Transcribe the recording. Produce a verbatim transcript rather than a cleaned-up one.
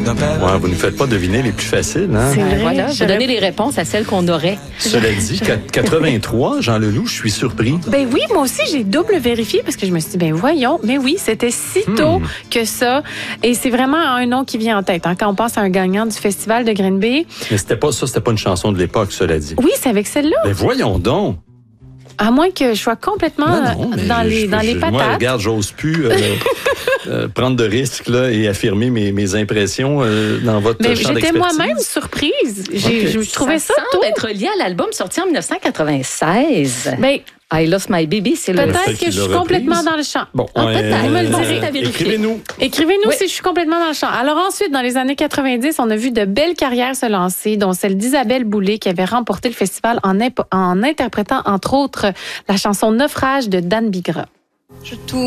d'un père. Ouais, vous ne faites pas deviner les plus faciles, hein? C'est vrai. Voilà, je vais donner les réponses à celles qu'on aurait. Cela dit, quatre-vingt-trois, Jean Leloup, je suis surpris. Ben oui, moi aussi, j'ai double vérifié parce que je me suis dit, ben voyons, mais oui, c'était si tôt Hmm. que ça. Et c'est vraiment un nom qui vient en tête. Hein, quand on pense à un gagnant du Festival de Green Bay. Mais c'était pas ça, c'était pas une chanson de l'époque, cela dit. Oui, c'est avec celle-là. Mais voyons donc. À moins que je sois complètement Non, non, mais dans je- les, je- dans les je- patates. Moi, regarde, j'ose plus euh, euh, prendre de risques là, et affirmer mes, mes impressions euh, dans votre Mais champ j'étais d'expertise. moi-même surprise. J'ai, Ok. Je trouvais ça, ça tôt. semble être lié à l'album sorti en dix-neuf cent quatre-vingt-seize. Ben, I Lost My Baby, c'est le... Peut-être peut-être qu'il que je suis l'a complètement reprise. dans le champ. Bon, Ah, ouais, peut-être. Vous me le euh, direz. À vérifier. écrivez-nous. Écrivez-nous Oui. si je suis complètement dans le champ. Alors ensuite, dans les années quatre-vingt-dix, on a vu de belles carrières se lancer, dont celle d'Isabelle Boulay, qui avait remporté le festival en, imp- en interprétant, entre autres, la chanson Naufrage de Dan Bigra. Je tourne